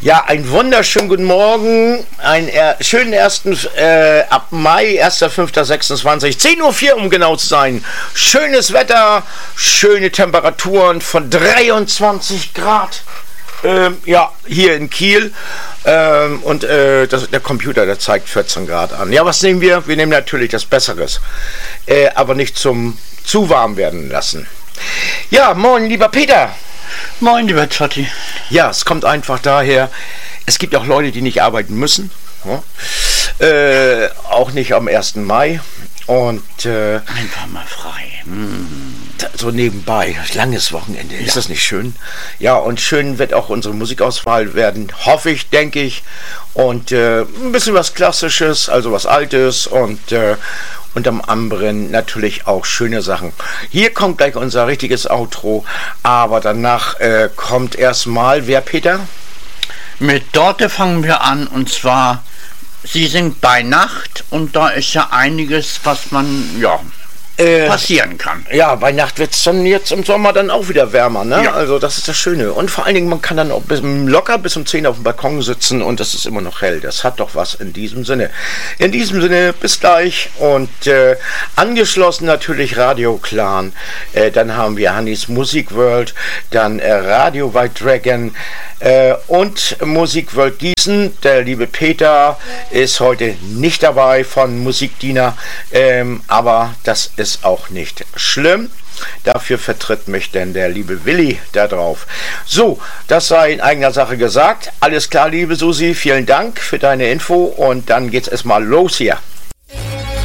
Ja, einen wunderschönen guten Morgen, einen schönen ersten, ab Mai, 1.5.26, 10:04 Uhr, um genau zu sein. Schönes Wetter, schöne Temperaturen von 23 Grad. Ja, hier in Kiel. Der Computer, der zeigt 14 Grad an. Ja, was nehmen wir? Wir nehmen natürlich das Besseres. Aber nicht zum zu warm werden lassen. Ja, moin, lieber Peter. Moin, lieber Zotti. Ja, es kommt einfach daher, es gibt auch Leute, die nicht arbeiten müssen. Ja? Auch nicht am 1. Mai. Und einfach mal frei. So nebenbei, langes Wochenende, ist das nicht schön? Ja, und schön wird auch unsere Musikauswahl werden, hoffe ich, denke ich. Und ein bisschen was Klassisches, also was Altes und am anderen natürlich auch schöne Sachen. Hier kommt gleich unser richtiges Outro, aber danach kommt erstmal, wer, Peter? Mit Dorte fangen wir an, und zwar, sie singt bei Nacht, und da ist ja einiges, was man, passieren kann. Ja, bei Nacht wird es dann jetzt im Sommer dann auch wieder wärmer, ne? Ja. Also das ist das Schöne. Und vor allen Dingen, man kann dann auch locker bis um 10 auf dem Balkon sitzen und es ist immer noch hell. Das hat doch was in diesem Sinne. In diesem Sinne, bis gleich. Und angeschlossen natürlich Radio Clan. Dann haben wir Hannis Musik World, dann Radio White Dragon und Musik World Gießen. Der liebe Peter ist heute nicht dabei von Musikdiener, aber das ist auch nicht schlimm. Dafür vertritt mich denn der liebe Willi da drauf. So, das sei in eigener Sache gesagt. Alles klar, liebe Susi, vielen Dank für deine Info und dann geht's erstmal los hier.